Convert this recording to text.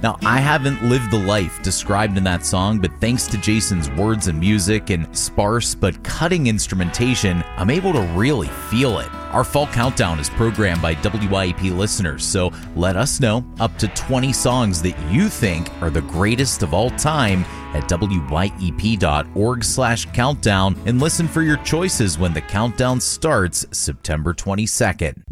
Now, I haven't lived the life described in that song, but thanks to Jason's words and music and sparse but cutting instrumentation, I'm able to really feel it. Our Fall Countdown is programmed by WYEP listeners, so let us know up to 20 songs that you think are the greatest of all time at wyep.org/countdown and listen for your choices when the countdown starts September 22nd.